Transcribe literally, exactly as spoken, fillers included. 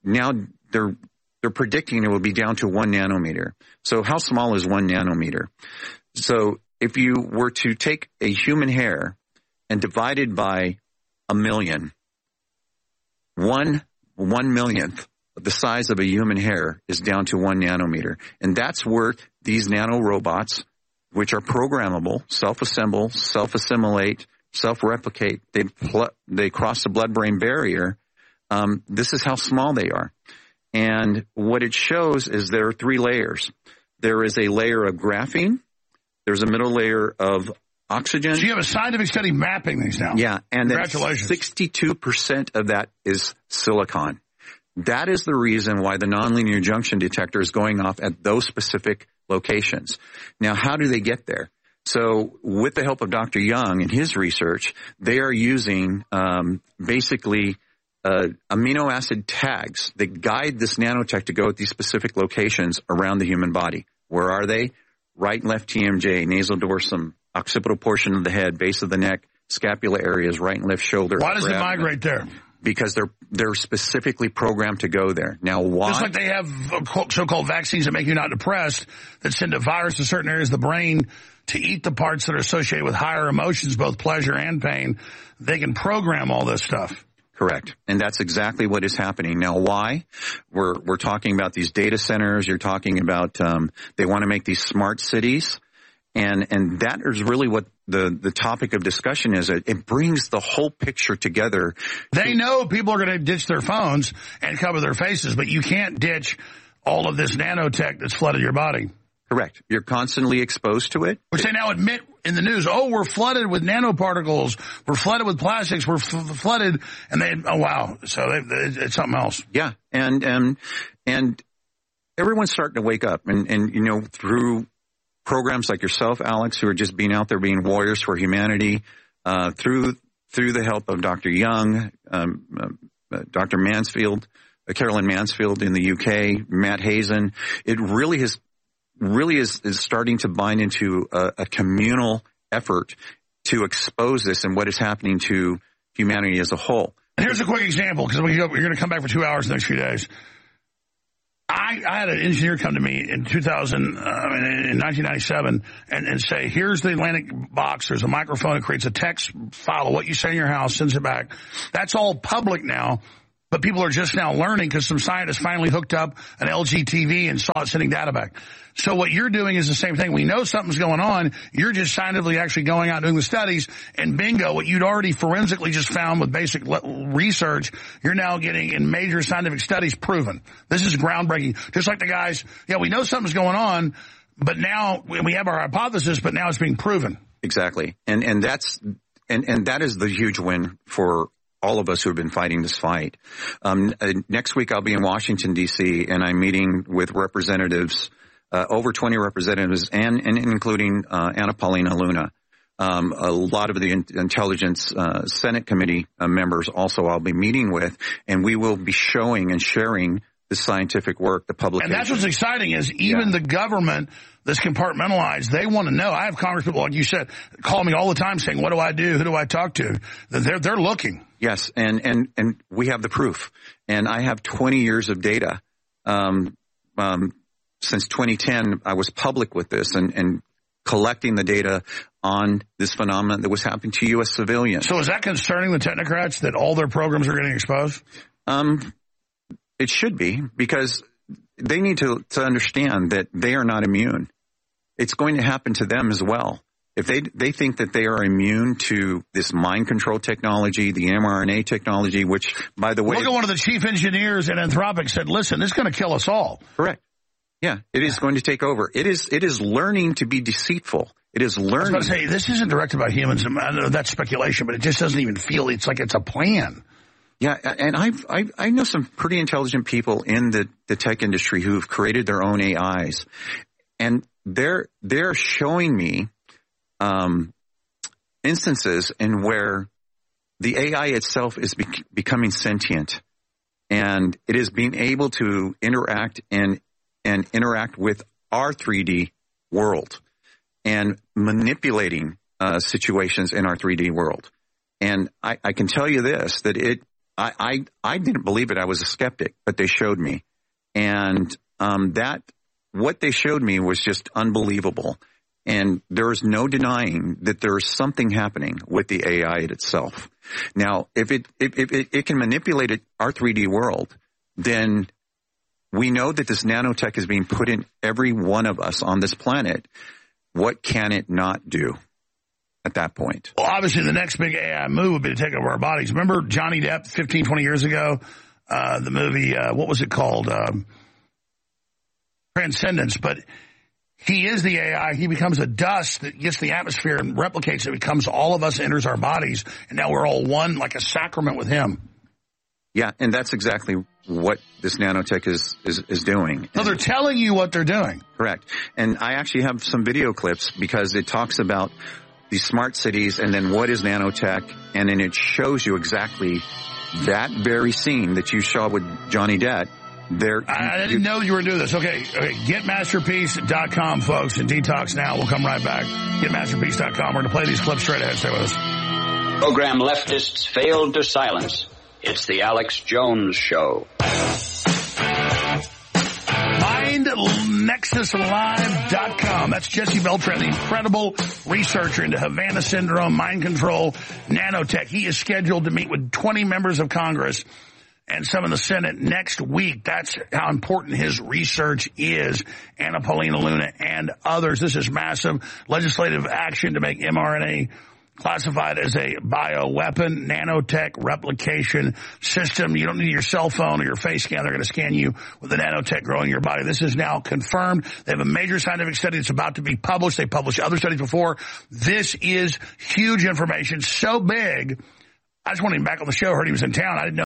now they're they're predicting it will be down to one nanometer. So how small is one nanometer? So if you were to take a human hair and divide it by a million, one one millionth of the size of a human hair is down to one nanometer. And that's where these nanorobots, which are programmable, self-assemble, self-assimilate, self-replicate, they pl- they cross the blood-brain barrier. Um, this is how small they are. And what it shows is there are three layers. There is a layer of graphene. There's a middle layer of oxygen. So you have a scientific study mapping these now. Yeah, and then Congratulations. sixty-two percent of that is silicon. That is the reason why the nonlinear junction detector is going off at those specific locations. Now, how do they get there? So with the help of Doctor Young and his research, they are using um, basically uh, amino acid tags that guide this nanotech to go at these specific locations around the human body. Where are they? Right and left T M J, nasal dorsum, occipital portion of the head, base of the neck, scapula areas, right and left shoulder. Why does it migrate there? Because they're they're specifically programmed to go there. Now, why? Just like they have so-called vaccines that make you not depressed, that send a virus to certain areas of the brain to eat the parts that are associated with higher emotions, both pleasure and pain. They can program all this stuff. Correct. And that's exactly what is happening. Now, why? We're we're talking about these data centers. You're talking about um, they want to make these smart cities. And and that is really what the, the topic of discussion is. It, it brings the whole picture together. They know people are going to ditch their phones and cover their faces, but you can't ditch all of this nanotech that's flooded your body. Correct. You're constantly exposed to it. Which they now admit in the news, oh, we're flooded with nanoparticles. We're flooded with plastics. We're f- flooded. And they, oh, wow. So they, they, it's something else. Yeah. And, and, and everyone's starting to wake up. And, and, you know, through programs like yourself, Alex, who are just being out there being warriors for humanity, uh, through, through the help of Doctor Young, um, uh, Doctor Mansfield, uh, Carolyn Mansfield in the U K, Matt Hazen, it really has, really is, is starting to bind into a, a communal effort to expose this and what is happening to humanity as a whole. And here's a quick example, because we go, you're going to come back for two hours the next few days. I, I had an engineer come to me in two thousand, uh, in nineteen ninety-seven, and, and say, here's the Atlantic box. There's a microphone. It creates a text file of what you say in your house, sends it back. That's all public now, but people are just now learning because some scientists finally hooked up an L G T V and saw it sending data back. So what you're doing is the same thing. We know something's going on. You're just scientifically actually going out doing the studies, and bingo, what you'd already forensically just found with basic research, you're now getting in major scientific studies proven. This is groundbreaking. Just like the guys, yeah, we know something's going on, but now we have our hypothesis, but now it's being proven. Exactly. And, and that's, and, and that is the huge win for all of us who have been fighting this fight. Um, uh, next week I'll be in Washington, D C, and I'm meeting with representatives, uh, over twenty representatives, and, and including uh, Anna Paulina Luna. Um, a lot of the in- intelligence uh, Senate committee uh, members also I'll be meeting with, and we will be showing and sharing the scientific work, the publication. And that's what's exciting is even yeah. the government that's compartmentalized, they want to know. I have Congress people, like you said, call me all the time saying, what do I do? Who do I talk to? They're, they're looking. Yes, and, and, and we have the proof. And I have twenty years of data. Um, um, since twenty ten, I was public with this and, and collecting the data on this phenomenon that was happening to U S civilians. So is that concerning the technocrats that all their programs are getting exposed? Um, it should be, because they need to, to understand that they are not immune. It's going to happen to them as well. If they they think that they are immune to this mind control technology, the mRNA technology, which, by the way... Look at one of the chief engineers at Anthropic said, listen, this is going to kill us all. Correct. Yeah, it is going to take over. It is it is learning to be deceitful. It is learning... I was about to say, this isn't directed by humans. I know that's speculation, but it just doesn't even feel... It's like it's a plan. Yeah, and I've, I I know some pretty intelligent people in the, the tech industry who've created their own A Is. And they're they're showing me um, instances in where the A I itself is bec- becoming sentient, and it is being able to interact and and interact with our three D world and manipulating uh, situations in our three D world. And I, I can tell you this, that it I, I, I didn't believe it. I was a skeptic, but they showed me. And um, that, what they showed me was just unbelievable. And there's no denying that there's something happening with the A I itself. Now, if it, if, if it, it can manipulate it, our three D world, then we know that this nanotech is being put in every one of us on this planet. What can it not do at that point? Well, obviously, the next big A I move would be to take over our bodies. Remember Johnny Depp fifteen, twenty years ago? Uh, the movie, uh, what was it called? Um, Transcendence. But he is the A I. He becomes a dust that gets the atmosphere and replicates it. It becomes all of us, enters our bodies. And now we're all one, like a sacrament with him. Yeah, and that's exactly what this nanotech is, is, is doing. So they're telling you what they're doing. Correct. And I actually have some video clips because it talks about these smart cities and then what is nanotech, and then it shows you exactly that very scene that you saw with Johnny Depp. There, I, I didn't know you were doing this. Okay, okay. get masterpiece dot com, folks, and Detox Now. We'll come right back. get masterpiece dot com. We're going to play these clips straight ahead. Stay with us. Program leftists failed to silence. It's the Alex Jones Show. mind nexus live dot com. That's Jesse Beltran, the incredible researcher into Havana syndrome, mind control, nanotech. He is scheduled to meet with twenty members of Congress and some in the Senate next week. That's how important his research is. Anna Paulina Luna and others. This is massive legislative action to make mRNA classified as a bioweapon, nanotech replication system. You don't need your cell phone or your face scan. They're going to scan you with the nanotech growing your body. This is now confirmed. They have a major scientific study that's about to be published. They published other studies before. This is huge information, so big. I just wanted him back on the show. Heard he was in town. I didn't know